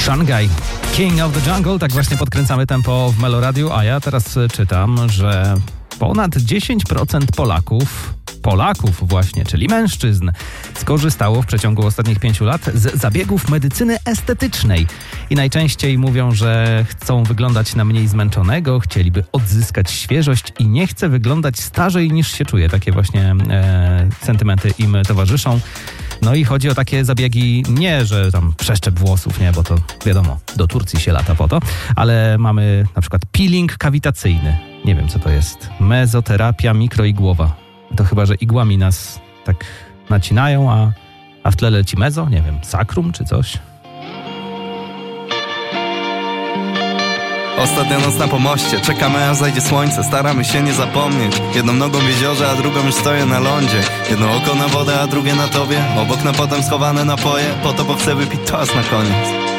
Shanghai, King of the Jungle. Tak właśnie podkręcamy tempo w Meloradiu, a ja teraz czytam, że ponad 10% Polaków właśnie, czyli mężczyzn, skorzystało w przeciągu ostatnich 5 lat z zabiegów medycyny estetycznej. I najczęściej mówią, że chcą wyglądać na mniej zmęczonego, chcieliby odzyskać świeżość i nie chce wyglądać starzej niż się czuje. Takie właśnie sentymenty im towarzyszą. No i chodzi o takie zabiegi, nie, że tam przeszczep włosów, nie, bo to wiadomo, do Turcji się lata po to, ale mamy na przykład peeling kawitacyjny. Nie wiem, co to jest. Mezoterapia mikroigłowa. To chyba, że igłami nas tak nacinają, a w tle leci mezo, nie wiem, sakrum czy coś. Ostatnia noc na pomoście, czekamy aż zajdzie słońce, staramy się nie zapomnieć. Jedną nogą w jeziorze, a drugą już stoję na lądzie. Jedno oko na wodę, a drugie na tobie. Obok na potem schowane napoje, po to bo chcę wypić toast na koniec.